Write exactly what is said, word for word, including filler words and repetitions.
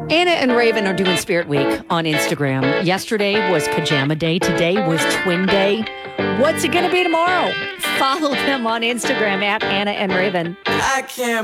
Anna and Raven are doing Spirit Week on Instagram. Yesterday was Pajama Day. Today was Twin Day. What's it going to be tomorrow? Follow them on Instagram at Anna and Raven. I can't